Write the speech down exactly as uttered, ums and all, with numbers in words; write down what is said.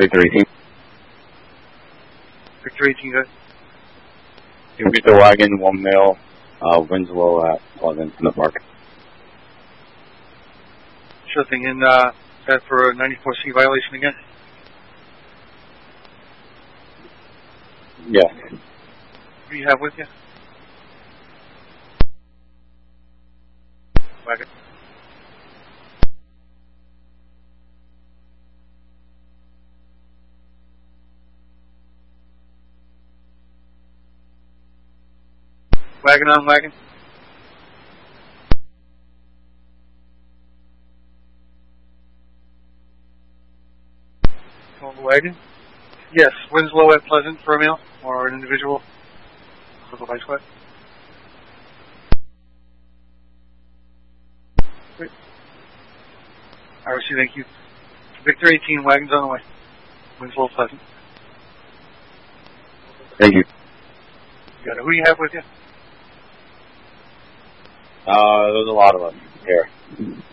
Victor eighteen. Victor eighteen, good. Victor Wagon, one male, uh, Winslow at Pleasant in the park. Sure thing. And uh, is that for a ninety-four C violation again? Yes. Who do you have with you? Wagon. Wagon on wagon. On the wagon? Yes. Winslow at Pleasant for a male or an individual? With a vice what? Great. I receive, thank you. Victor eighteen, wagons on the way. Winslow Pleasant. Thank you. Got it. Who do you have with you? Uh, there's a lot of us here.